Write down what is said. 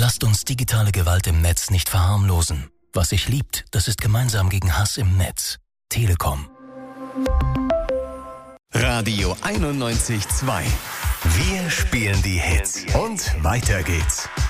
Lasst uns digitale Gewalt im Netz nicht verharmlosen. Was sich liebt, das ist gemeinsam gegen Hass im Netz. Telekom. Radio 91.2. Wir spielen die Hits. Und weiter geht's.